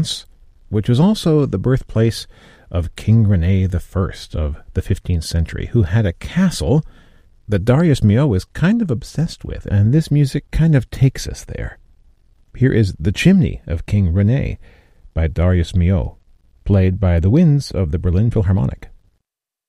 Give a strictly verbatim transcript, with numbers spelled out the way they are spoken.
France, which was also the birthplace of King René the First of the fifteenth century, who had a castle that Darius Milhaud was kind of obsessed with, and this music kind of takes us there. Here is The Chimney of King René by Darius Milhaud, played by the winds of the Berlin Philharmonic.